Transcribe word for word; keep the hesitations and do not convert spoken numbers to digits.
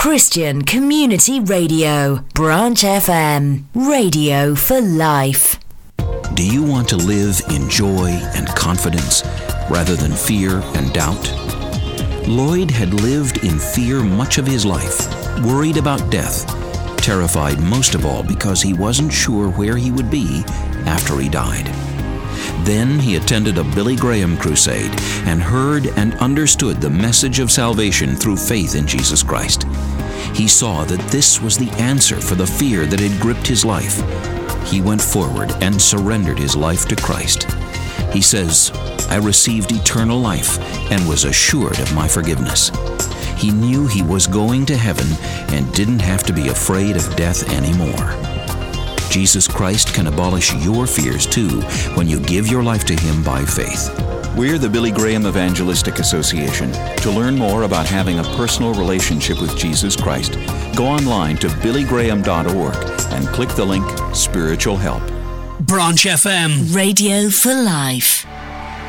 Christian Community Radio, Branch F M, radio for life. Do you want to live in joy and confidence rather than fear and doubt? Lloyd had lived in fear much of his life, worried about death, terrified most of all because he wasn't sure where he would be after he died. Then he attended a Billy Graham crusade and heard and understood the message of salvation through faith in Jesus Christ. He saw that this was the answer for the fear that had gripped his life. He went forward and surrendered his life to Christ. He says, "I received eternal life and was assured of my forgiveness." He knew he was going to heaven and didn't have to be afraid of death anymore. Jesus Christ can abolish your fears too when you give your life to Him by faith. We're the Billy Graham Evangelistic Association. To learn more about having a personal relationship with Jesus Christ, go online to billy graham dot org and click the link Spiritual Help. Branch F M, radio for life.